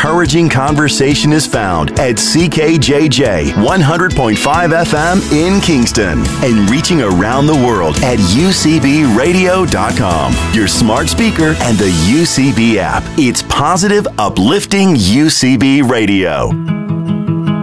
encouraging conversation is found at CKJJ 100.5 FM in Kingston and reaching around the world at UCBradio.com, your smart speaker, and the UCB app. It's positive, uplifting UCB Radio.